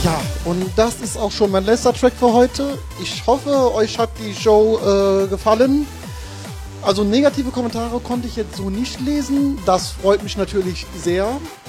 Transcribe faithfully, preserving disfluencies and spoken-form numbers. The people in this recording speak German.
Ja, und das ist auch schon mein letzter Track für heute. Ich hoffe, euch hat die Show äh, gefallen. Also negative Kommentare konnte ich jetzt so nicht lesen. Das freut mich natürlich sehr.